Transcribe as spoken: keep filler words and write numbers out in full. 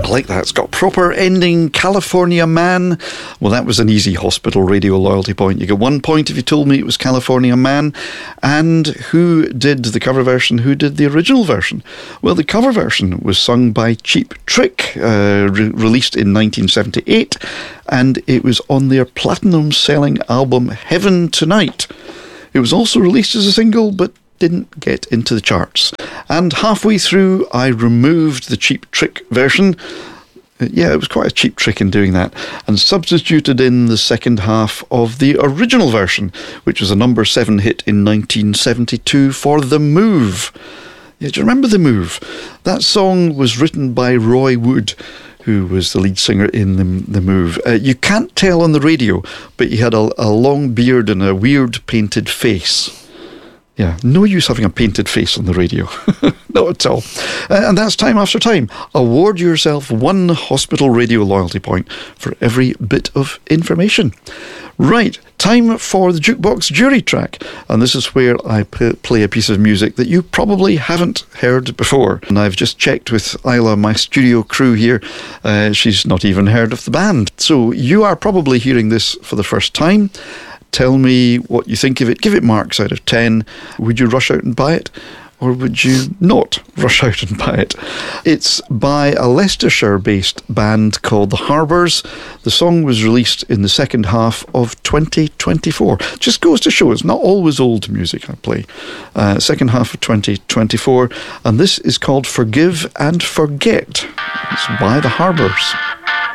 like that. It's got proper ending. California Man. Well, that was an easy hospital radio loyalty point. You get one point if you told me it was California Man. And who did the cover version? Who did the original version? Well, the cover version was sung by Cheap Trick, uh, re- released in nineteen seventy-eight, and it was on their platinum-selling album Heaven Tonight. It was also released as a single, but didn't get into the charts. And halfway through, I removed the Cheap Trick version. Yeah, it was quite a cheap trick in doing that, and substituted in the second half of the original version, which was a number seven hit in nineteen seventy-two for The Move. Yeah, do you remember The Move? That song was written by Roy Wood, who was the lead singer in The, the Move. Uh, you can't tell on the radio, but he had a, a long beard and a weird painted face. Yeah, no use having a painted face on the radio. Not at all. Uh, and that's time after time. Award yourself one hospital radio loyalty point for every bit of information. Right, time for the Jukebox Jury Track. And this is where I p- play a piece of music that you probably haven't heard before. And I've just checked with Isla, my studio crew here. Uh, she's not even heard of the band. So you are probably hearing this for the first time. Tell me what you think of it. Give it marks out of ten. Would you rush out and buy it? Or would you not rush out and buy it? It's by a Leicestershire-based band called The Harbours. The song was released in the second half of twenty twenty-four. Just goes to show it's not always old music I play. Uh, second half of twenty twenty-four. And this is called Forgive and Forget. It's by The Harbours.